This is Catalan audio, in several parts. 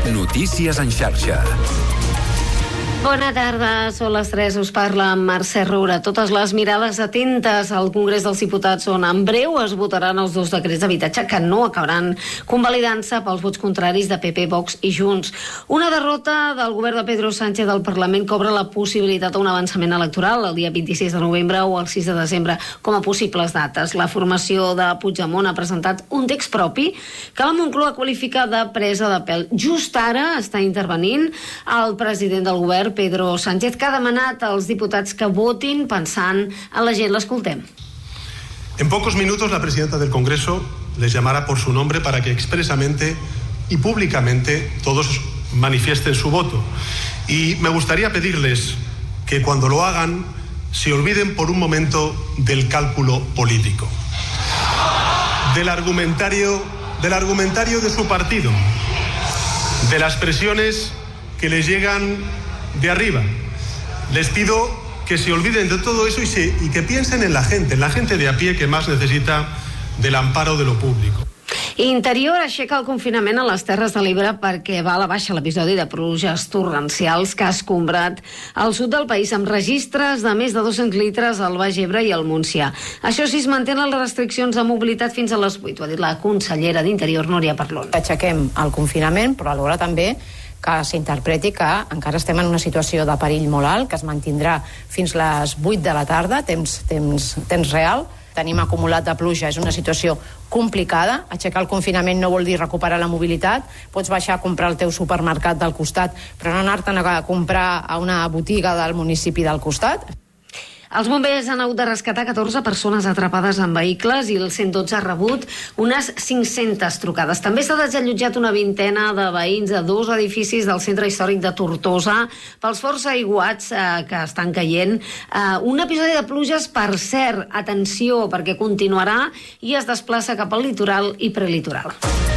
Notícies en xarxa. Bona tarda, són les 3, us parla Mercè Roura. Totes les mirades atentes al Congrés dels Diputats, on en breu es votaran els 2 decrets d'habitatge que no acabaran convalidant-se pels vots contraris de PP, Vox i Junts. Una derrota del govern de Pedro Sánchez al Parlament cobra la possibilitat d'un avançament electoral el dia 26 de novembre o el 6 de desembre com a possibles dates. La formació de Puigdemont ha presentat un text propi que la Moncloa qualifica de presa de pèl. Just ara està intervenint el president del govern, Pedro Sánchez, que ha demanat als diputats que votin pensant en la gent. L'escoltem. En pocos minutos la presidenta del Congreso les llamará por su nombre para que expresamente y públicamente todos manifiesten su voto. Y me gustaría pedirles que cuando lo hagan se olviden por un momento del cálculo político, del argumentario de su partido, de las presiones que les llegan de arriba. Les pido que se olviden de todo eso y que piensen en la gente de a pie que más necesita del amparo de lo público. Interior aixeca el confinament a les Terres de l'Ebre perquè va a la baixa l'episodi de pluges torrencials que ha escombrat al sud del país amb registres de més de 200 litres al Baix Ebre i al Montsià. Això sí, es mantenen les restriccions de mobilitat fins a les 8, ho ha dit la consellera d'Interior, Núria Parlon. Aixequem el confinament, però alhora també que s'interpreti que encara estem en una situació de perill molt alt, que es mantindrà fins les 8 de la tarda, temps real. Tenim acumulat de pluja, és una situació complicada. Aixecar el confinament no vol dir recuperar la mobilitat. Pots baixar a comprar el teu supermercat del costat, però no anar-te'n a comprar a una botiga del municipi del costat. Els bombers han hagut de rescatar 14 persones atrapades en vehicles i el 112 ha rebut unes 500 trucades. També s'ha desallotjat una vintena de veïns de 2 edificis del centre històric de Tortosa pels forts aiguats que estan caient. Un episodi de pluges, per cert, atenció, perquè continuarà i es desplaça cap al litoral i prelitoral.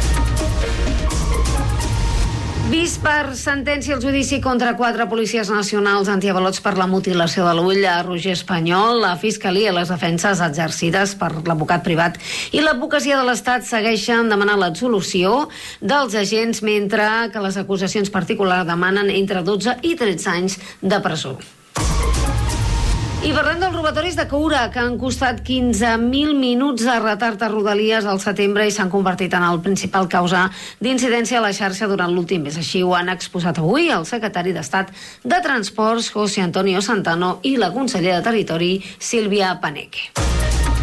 Vist per sentència el judici contra 4 policies nacionals antiavalots per la mutilació de l'ull a Roger Espanyol, la Fiscalia i les defenses exercides per l'advocat privat i l'advocacia de l'Estat segueixen demanant l'absolució dels agents, mentre que les acusacions particulars demanen entre 12 i 13 anys de presó. I parlem dels robatoris de Coura, que han costat 15.000 minuts de retard a Rodalies al setembre i s'han convertit en el principal causa d'incidència a la xarxa durant l'últim mes. Així ho han exposat avui el secretari d'Estat de Transports, José Antonio Santano, i la consellera de Territori, Sílvia Paneque.